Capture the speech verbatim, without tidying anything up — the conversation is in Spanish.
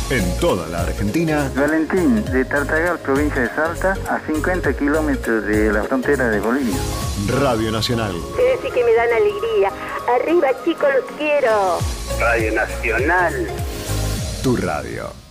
En toda la Argentina. Valentín, de Tartagal, provincia de Salta, a cincuenta kilómetros de la frontera de Bolivia. Radio Nacional. Ustedes sí que me dan alegría. Arriba, chicos, los quiero. Radio Nacional. Tu radio.